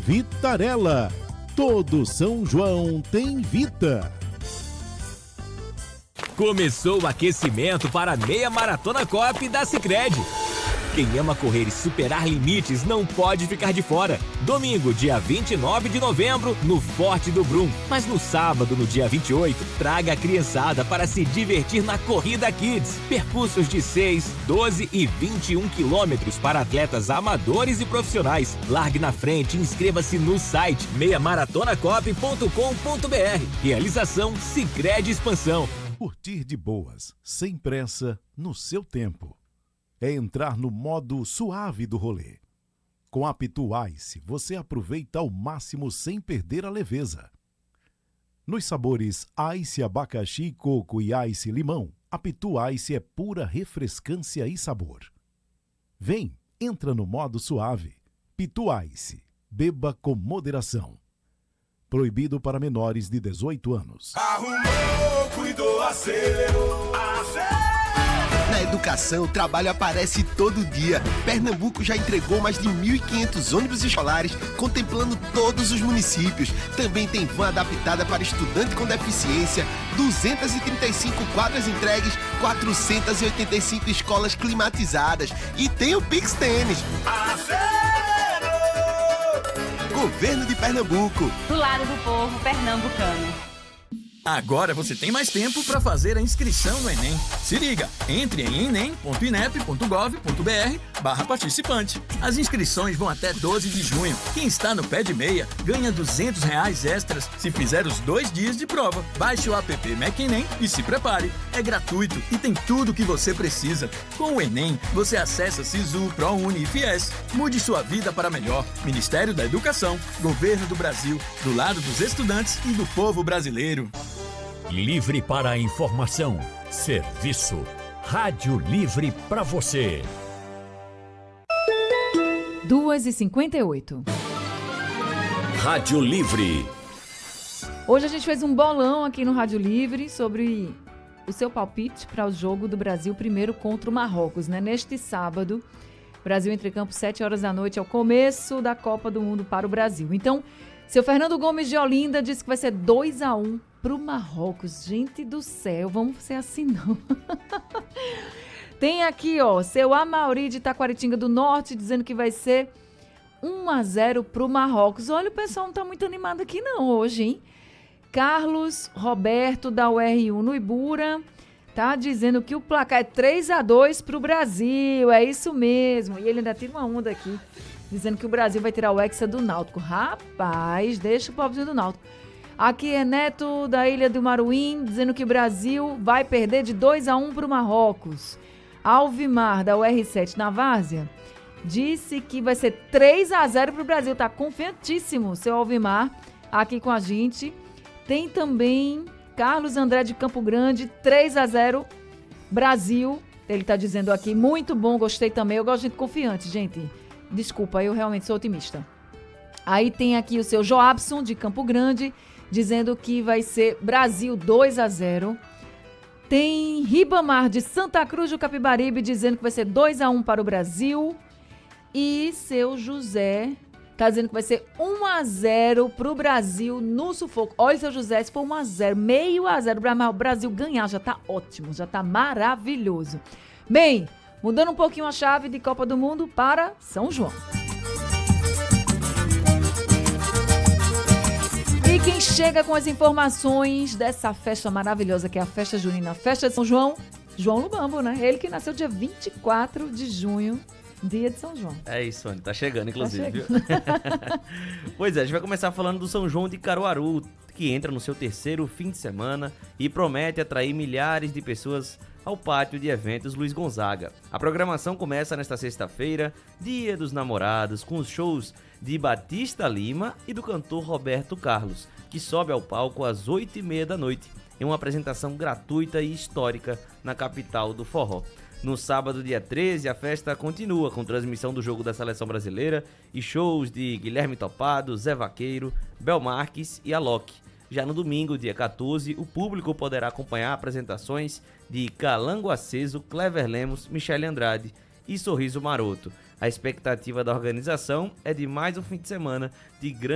Vitarella. Todo São João tem Vita. Começou o aquecimento para a meia maratona Coop da Sicredi. Quem ama correr e superar limites não pode ficar de fora. Domingo, dia 29 de novembro, no Forte do Brum. Mas no sábado, no dia 28, traga a criançada para se divertir na Corrida Kids. Percursos de 6, 12 e 21 quilômetros para atletas amadores e profissionais. Largue na frente e inscreva-se no site meiamaratonacop.com.br. Realização Sicredi Expansão. Curtir de boas, sem pressa, no seu tempo. É entrar no modo suave do rolê. Com a Pitu Ice, você aproveita ao máximo sem perder a leveza. Nos sabores Ice Abacaxi, Coco e Ice Limão, a Pitu Ice é pura refrescância e sabor. Vem, entra no modo suave. Pitu Ice, beba com moderação. Proibido para menores de 18 anos. Arrumou, cuidou, acelerou. Na educação, o trabalho aparece todo dia. Pernambuco já entregou mais de 1.500 ônibus escolares, contemplando todos os municípios. Também tem van adaptada para estudante com deficiência, 235 quadras entregues, 485 escolas climatizadas. E tem o Pix Tênis. Governo de Pernambuco. Do lado do povo pernambucano. Agora você tem mais tempo para fazer a inscrição no Enem. Se liga, entre em enem.inep.gov.br/participante. As inscrições vão até 12 de junho. Quem está no pé de meia ganha R$200 extras se fizer os 2 dias de prova. Baixe o app MacEnem e se prepare. É gratuito e tem tudo o que você precisa. Com o Enem, você acessa Sisu, ProUni e Fies. Mude sua vida para melhor. Ministério da Educação, Governo do Brasil, do lado dos estudantes e do povo brasileiro. Livre para a informação, serviço, rádio livre para você. 2h58. Rádio Livre. Hoje a gente fez um bolão aqui no Rádio Livre sobre o seu palpite para o jogo do Brasil primeiro contra o Marrocos, né? Neste sábado, Brasil entra em campo 7 horas da noite, é o começo da Copa do Mundo para o Brasil. Então, seu Fernando Gomes de Olinda disse que vai ser 2-1 pro Marrocos. Gente do céu, vamos ser assim não. Tem aqui, ó, seu Amauri de Taquaritinga do Norte dizendo que vai ser 1-0 pro Marrocos. Olha, o pessoal não tá muito animado aqui não hoje, hein? Carlos Roberto da UR1 no Ibura tá dizendo que o placar é 3-2 pro Brasil. É isso mesmo. E ele ainda tira uma onda aqui, dizendo que o Brasil vai tirar o hexa do Náutico. Rapaz, deixa o pobrezinho do Náutico. Aqui é Neto da Ilha do Maruim, dizendo que o Brasil vai perder de 2-1 para o Marrocos. Alvimar, da UR7 na Várzea, disse que vai ser 3-0 para o Brasil. Tá confiantíssimo, seu Alvimar, aqui com a gente. Tem também Carlos André de Campo Grande, 3-0 Brasil. Ele tá dizendo aqui, muito bom, gostei também. Eu gosto de gente confiante, gente. Desculpa, eu realmente sou otimista. Aí tem aqui o seu Joabson, de Campo Grande, dizendo que vai ser Brasil 2-0. Tem Ribamar, de Santa Cruz do Capibaribe, dizendo que vai ser 2-1 para o Brasil. E seu José tá dizendo que vai ser 1-0 para o Brasil no sufoco. Olha, seu José, se for 1-0, meio a 0, o Brasil ganhar, já tá ótimo, já tá maravilhoso. Bem, mudando um pouquinho a chave de Copa do Mundo para São João. E quem chega com as informações dessa festa maravilhosa, que é a festa junina, a festa de São João, João Lubambo, né? Ele que nasceu dia 24 de junho, dia de São João. É isso, Anny, tá chegando, inclusive. Tá chegando. Pois é, a gente vai começar falando do São João de Caruaru, que entra no seu terceiro fim de semana e promete atrair milhares de pessoas ao pátio de eventos Luiz Gonzaga. A programação começa nesta sexta-feira, Dia dos Namorados, com os shows de Batista Lima e do cantor Roberto Carlos, que sobe ao palco às 8h30 da noite, em uma apresentação gratuita e histórica na capital do forró. No sábado, dia 13, a festa continua com transmissão do jogo da Seleção Brasileira e shows de Guilherme Topado, Zé Vaqueiro, Bel Marques e Alok. Já no domingo, dia 14, o público poderá acompanhar apresentações de Calango Aceso, Clever Lemos, Michele Andrade e Sorriso Maroto. A expectativa da organização é de mais um fim de semana de grande